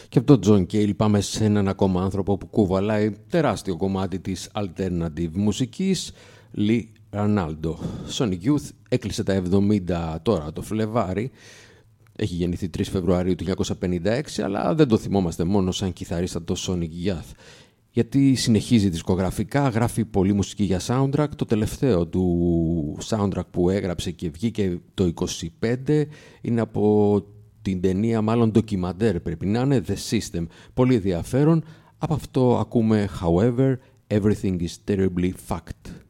Και από τον John Cale πάμε σε έναν ακόμα άνθρωπο που κουβαλάει τεράστιο κομμάτι της alternative μουσικής, Lee Ranaldo. Sonic Youth έκλεισε τα 70 τώρα το Φλεβάρι. Έχει γεννηθεί 3 Φεβρουαρίου του 1956, αλλά δεν το θυμόμαστε μόνο σαν κιθαρίστα το Sonic Youth. Γιατί συνεχίζει δισκογραφικά, γράφει πολλή μουσική για soundtrack. Το τελευταίο του soundtrack που έγραψε και βγήκε το 25 είναι από την ταινία, μάλλον ντοκιμαντέρ πρέπει να είναι, The System. Πολύ ενδιαφέρον. Από αυτό ακούμε However, Everything is Terribly Fucked.